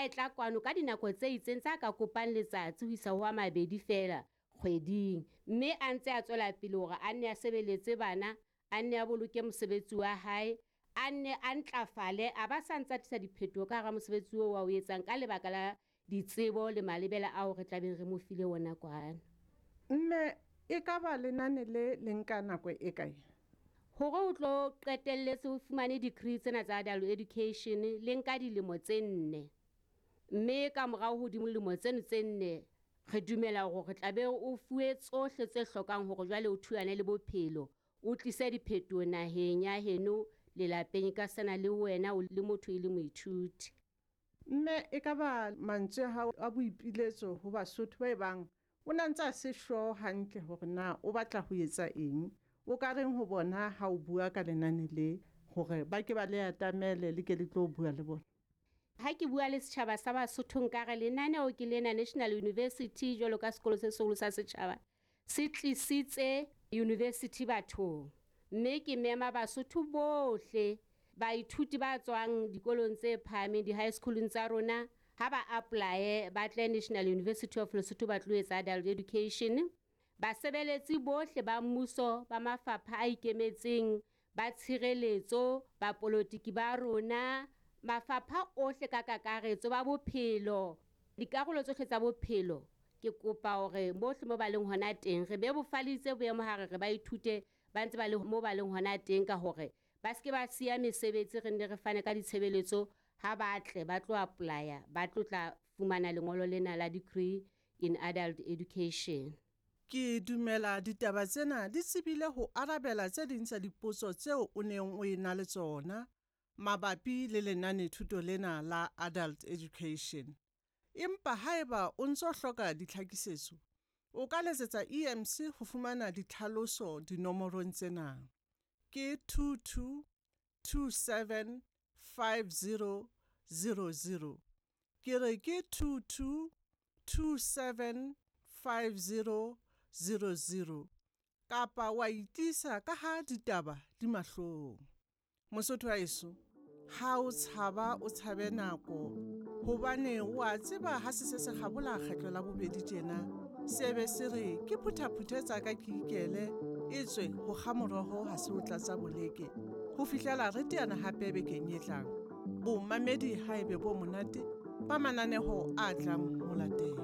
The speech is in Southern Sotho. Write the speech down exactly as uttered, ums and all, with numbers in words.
a etla kwano ka dinako tse itseng tsa ka kopang letsatsi ho isa ho a mabedi fela kgweding, mme a ntse a tswela pele hore a nne a sebeletse bana, a nne a boloke mosebetsi wa hae, a nne a ntlafale, a ba sa ntse a tlisa diphetoho ka hara mosebetsi oo wa o etsang ka lebaka la ditsebo le malebela ao re tlabeng re mo file ona kwana. Mme e ka ba lenane le le nka nako e kae? Hore o tlo qetelletse ho fumane degree tsena tsa adult education le nka dilemo tse nne, mme ka morao ho dilemo tseno tse nne re dumela hore re tlabe o fuwe tsohle tse hlokang hore jwale o thuane le bophelo, o tlise diphetoho naheng ya heno le lapeng ka sana le wena o le motho e le moithuti. Mme e ka ba mantswe ha a boipiletso ho Basotho ba ebang o na ntse a se sure hantle hore na o batla ho etsa eng, o ka reng ho bona ha o bua ka lenane le hore ba ke ba le atamele le ke le tlo bua le bona? Ha ke bua le setjhaba sa Basotho nkare lenaneo ke lena National University jwalo ka sekolo se seholo sa setjhaba se tlisitse university bathong, mme ke mema Basotho bohle baithuti ba tswang dikolong tse phahameng di-high schoolong tsa rona ha ba apply ba tle National University of Lesotho ba tlo etsa adult education. Basebeletsi bohle ba mmuso ba mafapha a ikemetseng, ba tshireletso, ba politiki ba rona, mafapha ohle ka kakaretso, ba bophelo, dikarolo tsohle tsa bophelo, ke kopa hore bohle mo ba leng hona teng re be bofalitse boemo hare re ba ithute ba ntse ba le mo ba leng hona teng ka hore ba ske ba siya mesebetsi re nne re fane ka ditshebeletso ha batle ba tlo apply ba tlo tla fumana lengolo lena la degree in adult education. Ke dumela ditaba tsena di tsebile ho arabela tse ding tsa dipotso tseo o neng o ena le tsona mabapi le lenane thuto lena la adult education. Empa haeba o ntso hloka ditlhakisetso, o ka letsetsa E M C ho fumana ditlhaloso dinomorong tsena. Ke two two two seven five zero zero zero. Ke re ke two two two seven five zero zero zero. Kapa wa itisa ka ha ditaba di mahlong. Mosotho wa heso, ha o tshaba o tshabe nako, hobane wa tseba ha se se se kgabola kgetlo la bobedi tjena, sebe se re ke phuthaphuthetsa ka ke ikele, e tswe ho kga moroho ha se o tlatsa boleke. Ho fihlela re teana hape bekeng e tlang. Bo mamedi haebe bo monate ba mananeho a tlang ho latela.